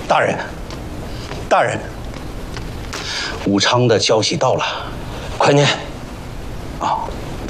大人，武昌的消息到了， 快念。 啊。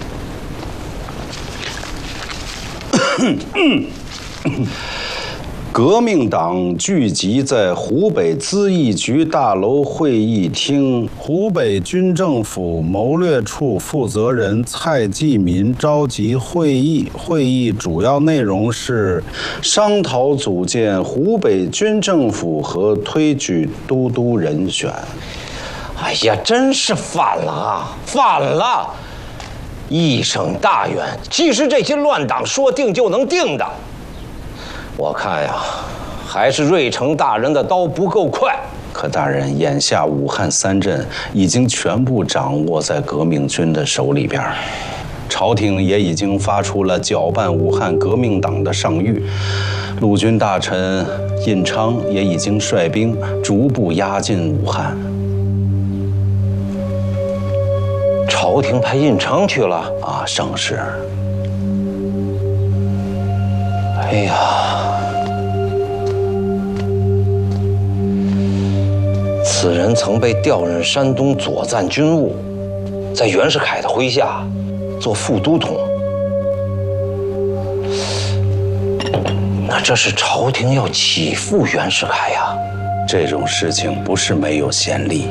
革命党聚集在湖北咨议局大楼会议厅，湖北军政府谋略处负责人蔡继民召集会议。会议主要内容是商讨组建湖北军政府和推举都督人选。 哎呀，真是反了啊！反了！一省大员，既是这些乱党说定就能定的。我看呀，还是瑞成大人的刀不够快。 可大人，眼下武汉3镇已经全部掌握在革命军的手里边，朝廷也已经发出了搅拌武汉革命党的上谕，陆军大臣印昌也已经率兵逐步压进武汉。 朝廷派印昌去了啊，正是。 哎呀，此人曾被调任山东左赞军务，在袁世凯的麾下做副都统。那这是朝廷要起复袁世凯呀？ 这种事情不是没有先例，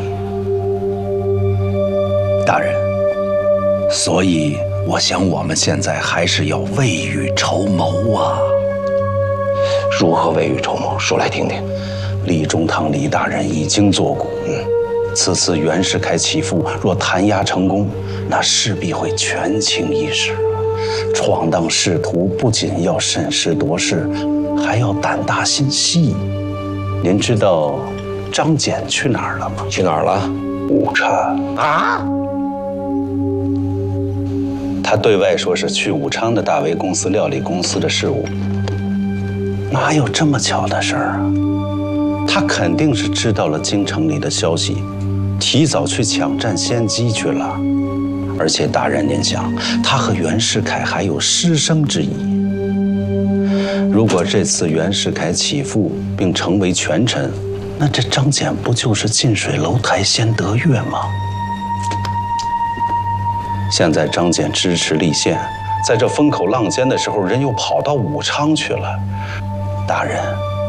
大人。所以我想，我们现在还是要未雨绸缪啊。 如何未雨绸缪？说来听听。 李中堂李大人已经作古，此次袁世凯起复若弹压成功，那势必会权倾一时。闯荡仕途不仅要审时度势，还要胆大心细。您知道张謇去哪儿了吗？ 去哪儿了？ 武昌啊！ 他对外说是去武昌的大为公司料理公司的事务，哪有这么巧的事儿啊？他肯定是知道了京城里的消息，提早去抢占先机去了。而且大人您想，他和袁世凯还有师生之谊。如果这次袁世凯起复并成为权臣，那这张謇不就是近水楼台先得月吗？现在张謇支持立宪，在这风口浪尖的时候，人又跑到武昌去了。大人，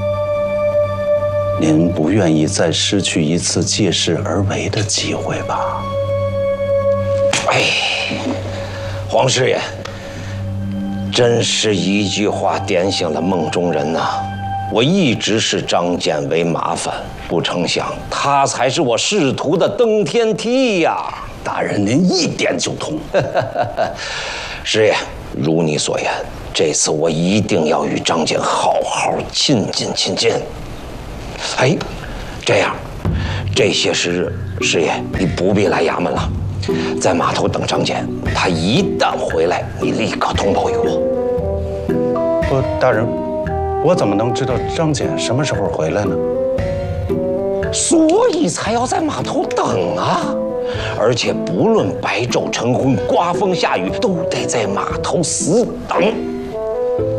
您不愿意再失去一次借势而为的机会吧？ 哎，黄师爷，真是一句话点醒了梦中人呐！我一直视张謇为麻烦，不成想他才是我仕途的登天梯呀！ 大人，您一点就通。 师爷，如你所言，这次我一定要与张謇好好亲近亲近。哎，这样，这些时日，师爷你不必来衙门了，在码头等张謇。他一旦回来，你立刻通报于我。 不，大人，我怎么能知道张謇什么时候回来呢？ 所以才要在码头等啊！而且不论白昼晨昏、刮风下雨，都得在码头死等。